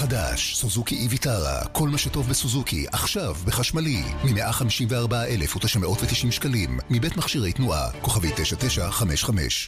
חדש, סוזוקי איביטרה, כל מה שטוב בסוזוקי, עכשיו בחשמלי, מ-154,990 שקלים, מבית מכשירי תנועה, כוכבי 9955.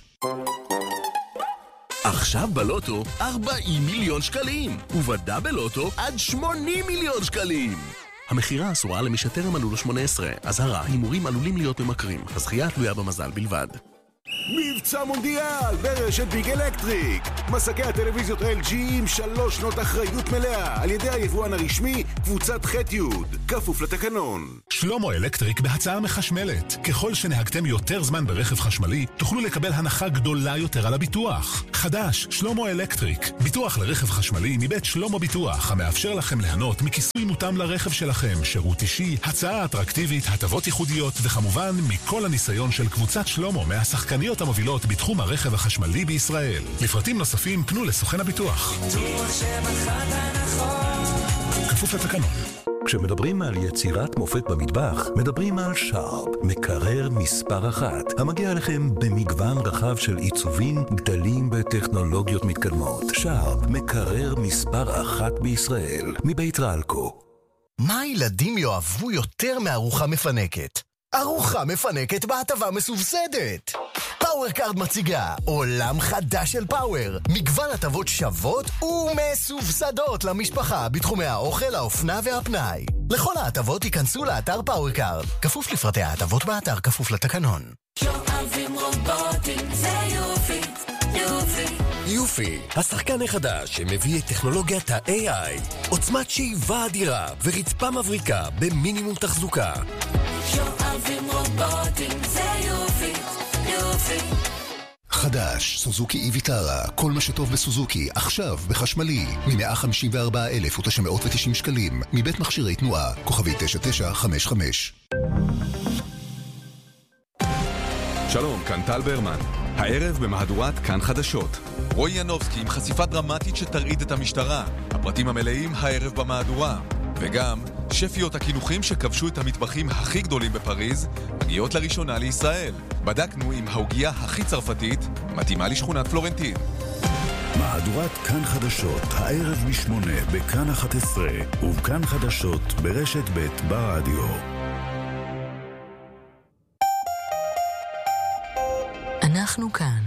עכשיו בלוטו 40 מיליון שקלים, ובדאבל לוטו עד 80 מיליון שקלים. המחירה אסורה למי שטרם מלאו לו 18. אזהרה, הימורים עלולים להיות ממכרים. הזכייה תלויה במזל בלבד. מבצע מונדיאל ברשת ביג אלקטריק. מסקי הטלוויזיות LG עם 3 שנות אחריות מלאה על ידי היבואן הרשמי קבוצת ח'-י', כפוף לתקנון. שלמה אלקטריק בהצעה מחשמלת. ככל שנהגתם יותר זמן ברכב חשמלי, תוכלו לקבל הנחה גדולה יותר על הביטוח. חדש, שלמה אלקטריק. ביטוח לרכב חשמלי מבית שלמה ביטוח, המאפשר לכם ליהנות מכיסוי מותאם לרכב שלכם, שירות אישי, הצעה אטרקטיבית, הטבות ייחודיות, וכמובן מכל הניסיון של קבוצת שלמה מהשחקניות המובילות בתחום הרכב החשמלי בישראל. לפרטים נוספים פנו לסוכן הביטוח. כפוף לתקנון. כשמדברים על יצירת מופת במטבח, מדברים על שרפ, מקרר מספר 1, המגיע לכם במגוון רחב של עיצובים, גדלים וטכנולוגיות מתקדמות. שרפ, מקרר מספר 1 בישראל, מבית רלקו. מה הילדים יאהבו יותר מארוחה מפנקת? ארוחה מפנקת בהטבה מסובסדת. פאוור קארד מציגה עולם חדש של פאוור, מגוון הטבות שוות ומסובסדות למשפחה בתחומי האוכל, האופנה והפנאי. לכל ההטבות ייכנסו לאתר פאוור קארד, כפוף לפרטי ההטבות באתר, כפוף לתקנון. שואבים רובוטים זה יופי, יופי. יופי, השחקן החדש שמביא את טכנולוגיית ה-AI, עוצמת שאיבה אדירה ורצפה מבריקה במינימום תחזוקה. שואבים רובוטים זה יופי, יופי. חדש, סוזוקי איביטרה, כל מה שטוב בסוזוקי, עכשיו בחשמלי, מ-154,990 שקלים, מבית מכשירי תנועה, כוכבי 9955. שלום, כאן טל ברמן. הערב במהדורת כאן חדשות. רועי ינובסקי עם חשיפה דרמטית שתרעיד את המשטרה. הפרטים המלאים הערב במהדורה. וגם שפיות הקינוחים שכבשו את המטבחים הכי גדולים בפריז מגיעות לראשונה לישראל. בדקנו אם ההוגיה הכי צרפתית מתאימה לשכונת פלורנטין. מהדורת כאן חדשות, הערב ב8 בכאן 11 ובכאן חדשות ברשת ב' ברדיו. אנחנו כאן.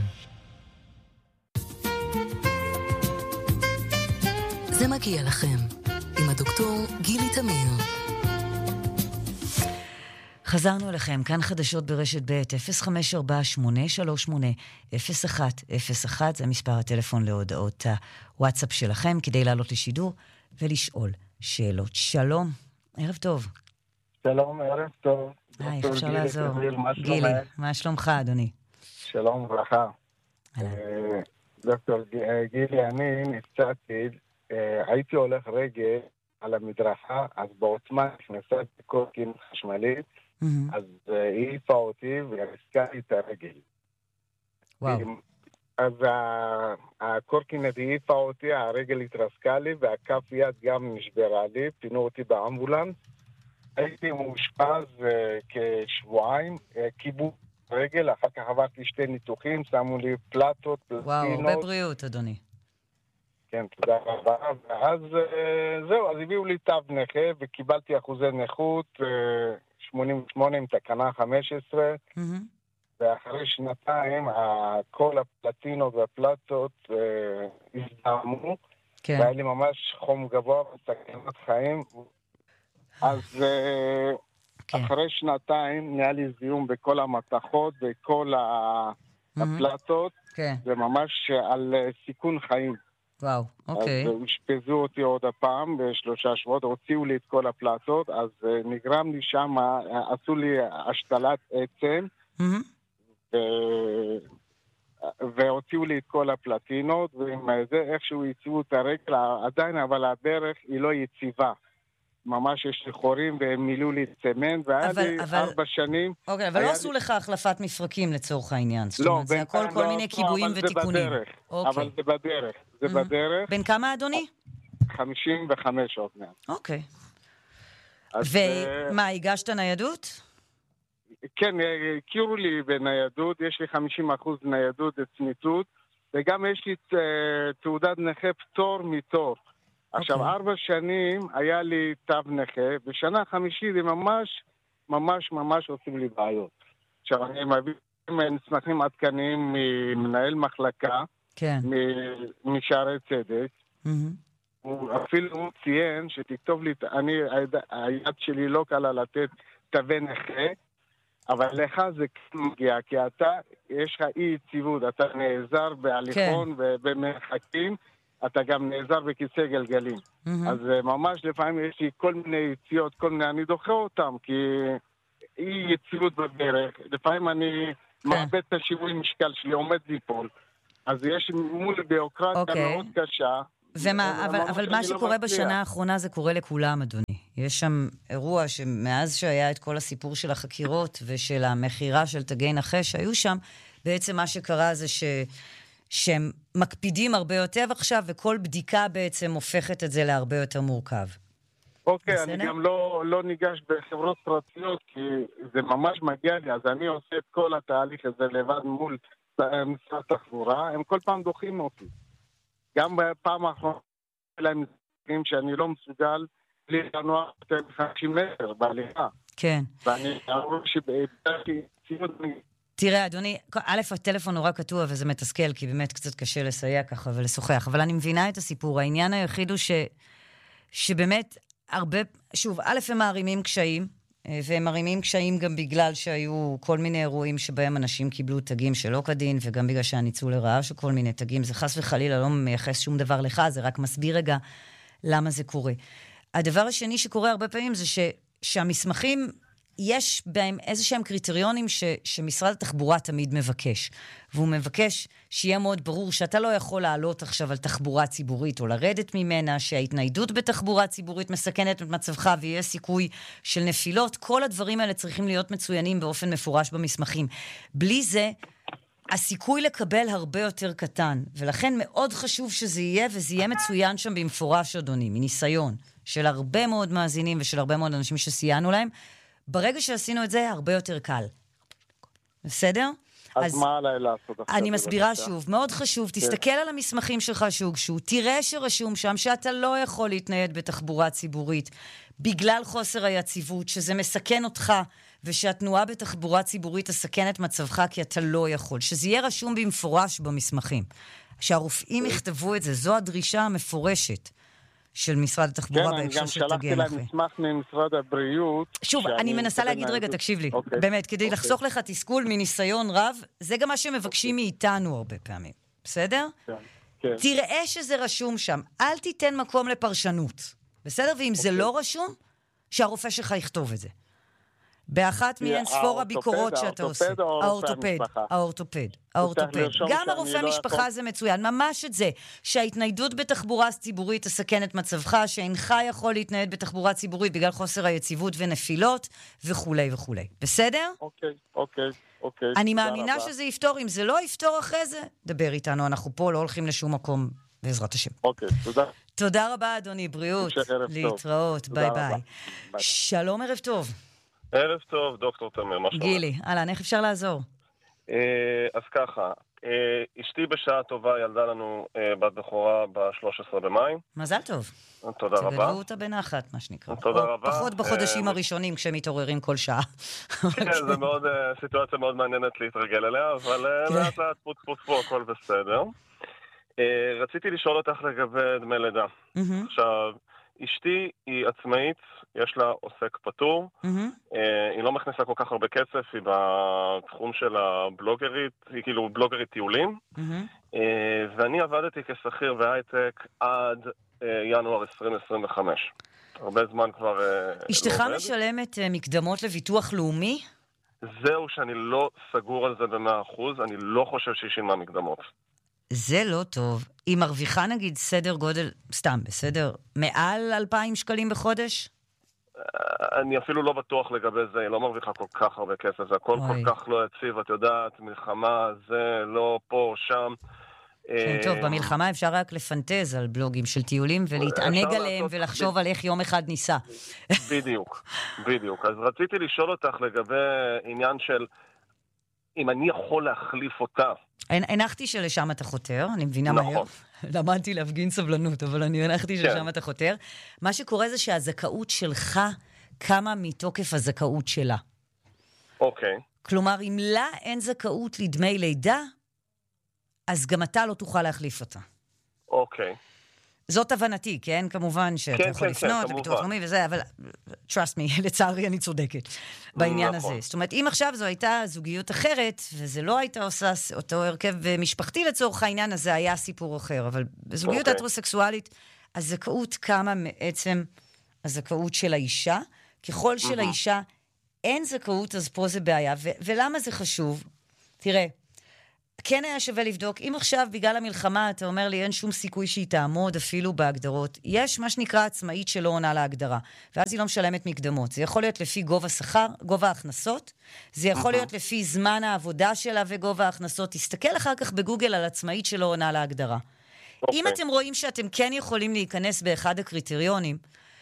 זה מגיע לכם עם הדוקטור גילי תמיר. חזרנו אליכם, כאן חדשות ברשת ב' 0548380101, זה מספר הטלפון להודעות הוואטסאפ שלכם, כדי לעלות לשידור ולשאול שאלות. שלום, ערב טוב. שלום, ערב טוב. היי, אפשר לעזור. גילי, מה שלומך אדוני? שלום וברכה. דוקטור גילי, אני נפצעתי, הייתי הולך רגל על המדרכה, אז בעוצמה נכנסה קורקינט חשמלית, אז היא העיפה אותי והרסקה לי את הרגל. וואו. אז הקורקינט העיפה אותי, הרגל התרסקה לי, והכף יד גם נשברה לי, פינו אותי באמבולנס. הייתי מאושפז כשבועיים, קיבלו רגל, אחר כך עברתי 2 ניתוחים, שמו לי פלטות, וואו, בבריאות אדוני. כן, תודה רבה. ואז זהו, אז הביאו לי תו נכה וקיבלתי אחוזי נכות 88 עם תקנה 15, ואחרי שנתיים כל הפלטינות והפלטות הזדהמו, והיה לי ממש חום גבוה וסכנת חיים. אז אחרי שנתיים נהיה לי זיהום בכל המתחות וכל הפלטות, וממש על סיכון חיים. וואו, אוקיי. אז השפזו אותי עוד הפעם ב3 שבועות, הוציאו לי את כל הפלטות, אז נגרם לי שם, עשו לי השתלת עצם, והוציאו לי את כל הפלטינות, ועם זה איכשהו יציבו את הרגל, עדיין, אבל הברך היא לא יציבה. ממש יש לי חורים, והם מילאו לי צמנט, והיה לי 4 שנים. אוקיי, אבל לא עשו לך החלפת מפרקים לצורך העניין. זאת אומרת, זה הכל כל מיני כיבויים ותיקונים. אבל זה בדרך. זה בדרך. בין כמה, אדוני? 55 עוד מעט. אוקיי. ומה, הגשת ניידות? כן, הכירו לי בניידות, יש לי 50% ניידות לצמיתות, וגם יש לי תעודת נכה פטור מתור. עכשיו, 4 שנים היה לי תו נכה, בשנה 5 זה ממש עושים לי בעיות. עכשיו, אני מביא מסמכים עדכניים ממנהל מחלקה, משערי צדק. הוא אפילו ציין שתכתוב לי, היד שלי לא קלה לתת תווי נכה, אבל לך זה מגיע, כי אתה, יש לך אי יציבות, אתה נעזר בהליכון ובמרחקים, אתה גם נעזר בכיסא גלגלים. אז ממש לפעמים יש לי כל מיני יציאות, אני דוחה אותם, כי אי יציבות בדרך. לפעמים אני מאבד את השיווי משקל שלי, עומד ליפול. אז יש מול ביורוקרטיה מאוד קשה. אבל מה שקורה בשנה האחרונה זה קורה לכולם, אדוני. יש שם אירוע שמאז שהיה את כל הסיפור של החקירות ושל המחירה של תגי נכה שהיו שם, בעצם מה שקרה זה שהם מקפידים הרבה יותר עכשיו, וכל בדיקה בעצם הופכת את זה להרבה יותר מורכב. אוקיי, אני גם לא ניגש בחברות פרטיות, כי זה ממש מגיע לי, אז אני עושה את כל התהליך הזה לבד מול משרד התחבורה, הם כל פעם דוחים אותי. גם בפעם האחרונה להם מסתכלים שאני לא מסוגל לנוע 50 מטר בהליכה. כן. ואני אמרו שבאתי ציוד... תראה, אדוני, א', הטלפון נורא קטוע וזה מתסכל, כי באמת קצת קשה לסייע ככה ולשוחח, אבל אני מבינה את הסיפור. העניין היחיד הוא שבאמת הרבה, שוב, א', הם מערימים קשיים, והם מרימים קשיים גם בגלל שהיו כל מיני אירועים שבהם אנשים קיבלו תגים שלא כדין, וגם בגלל שהניצול לרעה של כל מיני תגים. זה חס וחלילה לא מייחס שום דבר לך, זה רק מסביר רגע למה זה קורה. הדבר השני שקורה הרבה פעמים זה שהמסמכים, יש בהם איזה שהם קריטריונים שמשרד התחבורה תמיד מבקש. והוא מבקש שיהיה מאוד ברור שאתה לא יכול לעלות עכשיו על תחבורה ציבורית או לרדת ממנה, שההתניידות בתחבורה ציבורית מסכנת את מצבך ויהיה סיכוי של נפילות. כל הדברים האלה צריכים להיות מצוינים באופן מפורש במסמכים. בלי זה, הסיכוי לקבל הרבה יותר קטן. ולכן מאוד חשוב שזה יהיה, וזה יהיה מצוין שם במפורש, אדוני, מניסיון של הרבה מאוד מאזינים ושל הרבה מאוד אנשים שסייענו להם. ברגע שעשינו את זה, הרבה יותר קל. בסדר? אז מה עליי לעשות? אני מסבירה שוב, מאוד חשוב, תסתכל על המסמכים שלך שהוגשו, תראה שרשום שם שאתה לא יכול להתנייד בתחבורה ציבורית, בגלל חוסר היציבות, שזה מסכן אותך, ושהתנועה בתחבורה ציבורית תסכן את מצבך, כי אתה לא יכול. שזה יהיה רשום במפורש במסמכים. שהרופאים יכתבו את זה, זו הדרישה המפורשת. של משרד התחבורה בהקשר של תגי נכה. כן, אני גם שלחתי להם מסמך ממשרד הבריאות. שוב, אני מנסה להגיד רגע, תקשיב לי. באמת, כדי לחסוך לך תסכול מניסיון רב, זה גם מה שמבקשים מאיתנו הרבה פעמים. בסדר? כן. תראה שזה רשום שם. אל תיתן מקום לפרשנות. בסדר? ואם זה לא רשום, שהרופא שלך יכתוב את זה. באחת מאין ספור הביקורות שאתה עושה. האורתופד. גם הרופא משפחה זה מצוין. ממש את זה. שההתניידות בתחבורה ציבורית תסכן את מצבך, שאינך יכול להתנייד בתחבורה ציבורית בגלל חוסר היציבות ונפילות, וכו' וכו'. בסדר? אוקיי. אני מאמינה שזה יפתור. אם זה לא יפתור אחרי זה, דבר איתנו. אנחנו פה לא הולכים לשום מקום, בעזרת השם. אוקיי, תודה. תודה רבה, אדוני. בריאות. להתראות. ביי ביי. שלום, ערב טוב. ערב טוב, דוקטור תמיר, מה שלומך? גילי, אהלן, איך אפשר לעזור? אז ככה, אשתי בשעה טובה ילדה לנו בת בכורה ב-13 במאי. מזל טוב. תודה רבה. תגדלו אותה בנחת, מה שנקרא. תודה רבה. פחות בחודשים הראשונים כשהם מתעוררים כל שעה. כן, זה מאוד, סיטואציה מאוד מעניינת להתרגל אליה, אבל לאט לאט פוט, הכל בסדר. רציתי לשאול אותך לגבי דמי לידה. עכשיו, אשתי היא עצמאית, יש לה עוסק פטור, היא לא מכניסה כל כך הרבה כסף, היא בתחום של הבלוגרית, היא כאילו בלוגרית טיולים, ואני עבדתי כשכיר בהייטק עד ינואר 2025. הרבה זמן כבר אשתך משלמת מקדמות לביטוח לאומי? זהו שאני לא סגור על זה ב100%, אני לא חושב שהיא שילמה מקדמות. זה לא טוב. היא מרוויחה נגיד סדר גודל, סתם, בסדר, מעל 2,000 שקלים בחודש? אני אפילו לא בטוח לגבי זה, היא לא מרוויחה כל כך הרבה כסף, זה הכל כל כך לא יציב, את יודעת, מלחמה, זה לא פה, שם. כן, טוב, במלחמה אפשר רק לפנטז על בלוגים של טיולים ולהתענג עליהם ולחשוב על איך יום אחד ניסה. בדיוק. אז רציתי לשאול אותך לגבי עניין של אם אני יכול להחליף אותה. הנחתי שלשם אתה חותר, אני מבינה מהר. למדתי להפגין סבלנות, אבל אני הנחתי שלשם אתה חותר. מה שקורה זה שהזכאות שלך קמה מתוקף הזכאות שלה. אוקיי. כלומר, אם לה אין זכאות לדמי לידה, אז גם אתה לא תוכל להחליף אותה. אוקיי. זאת הבנתי, כן? כמובן שאתה יכול לפנות לביטוח לאומי וזה, אבל trust me, לצערי אני צודקת בעניין הזה. זאת אומרת, אם עכשיו זו הייתה זוגיות אחרת, וזה לא הייתה עושה אותו הרכב משפחתי לצורך העניין, אז זה היה סיפור אחר. אבל בזוגיות הטרוסקסואלית, הזכאות קמה מעצם הזכאות של האישה. ככל שלאישה אין זכאות, אז פה זה בעיה. ולמה זה חשוב? תראה, כן היה שווה לבדוק, אם עכשיו בגלל המלחמה אתה אומר לי אין שום סיכוי שהיא תעמוד אפילו בהגדרות, יש מה שנקרא עצמאית שלא עונה להגדרה, ואז היא לא משלמת מקדמות. זה יכול להיות לפי גובה שכר, גובה ההכנסות, זה יכול להיות לפי זמן העבודה שלה וגובה ההכנסות. תסתכל אחר כך בגוגל על עצמאית שלא עונה להגדרה. אם אתם רואים שאתם כן יכולים להיכנס באחד הקריטריונים,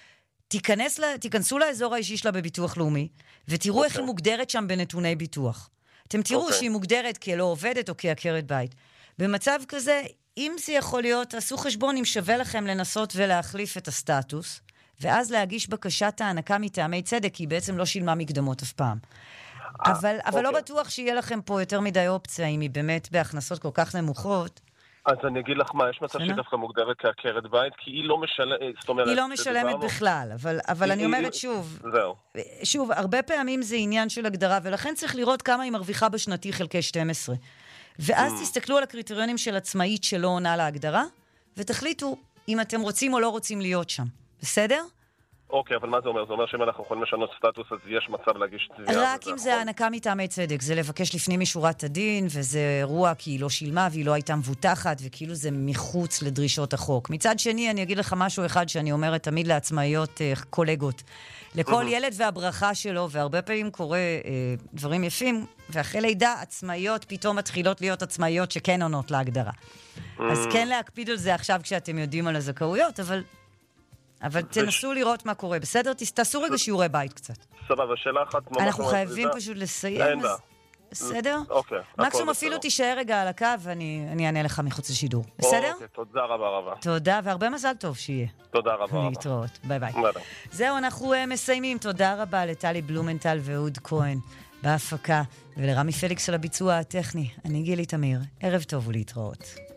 תיכנסו לאזור האישי שלה בביטוח לאומי, ותראו איך היא מוגדרת שם בנתוני ביטוח. אתם תראו שהיא מוגדרת כלא עובדת או כעקרת בית. במצב כזה, אם זה יכול להיות, תעשו חשבון אם שווה לכם לנסות ולהחליף את הסטטוס, ואז להגיש בקשת הענקה מטעמי צדק, כי היא בעצם לא שילמה מקדמות אף פעם. אבל לא בטוח שיהיה לכם פה יותר מדי אופציה, אם היא באמת בהכנסות כל כך נמוכות. אז אני אגיד לך מה, יש מצב שהיא דווקא מוגדרת כעקרת בית, כי היא לא משלמת, זאת אומרת... היא לא משלמת בכלל, אבל אני אומרת שוב, שוב, הרבה פעמים זה עניין של הגדרה, ולכן צריך לראות כמה היא מרוויחה בשנתי חלקי 12. ואז תסתכלו על הקריטריונים של עצמאית שלא עונה להגדרה, ותחליטו אם אתם רוצים או לא רוצים להיות שם. בסדר? אוקיי, אבל מה זה אומר? זה אומר שאם אנחנו יכולים לשנות סטטוס, אז יש מצב להגיש תביעה. רק אם זה הענקה מטעמי צדק, זה לבקש לפנים משורת הדין, וזה אירוע כי היא לא שילמה והיא לא הייתה מבוטחת, וכאילו זה מחוץ לדרישות החוק. מצד שני, אני אגיד לך משהו אחד שאני אומרת תמיד לעצמאיות קולגות. לכל ילד והברכה שלו, והרבה פעמים קורה דברים יפים, ואחרי לידה עצמאיות פתאום מתחילות להיות עצמאיות שכן עונות להגדרה. אז כן להקפיד על זה עכשיו כשאתם יודעים על הזכאויות, אבל תנסו לראות מה קורה. בסדר? תעשו רגע שיעורי בית קצת. סבבה, שאלה אחת. אנחנו חייבים פשוט לסיים. בסדר? אוקיי. מקסימום אפילו תישאר רגע על הקו ואני אענה לך מחוץ לשידור. בסדר? אוקיי, תודה רבה רבה. תודה, והרבה מזל טוב שיהיה. תודה רבה רבה. להתראות. ביי ביי. זהו, אנחנו מסיימים. תודה רבה לטלי בלומנטל ואהוד כהן בהפקה, ולרמי פליקס על הביצוע הטכני. אני גילי תמיר. ערב טוב ולהתראות.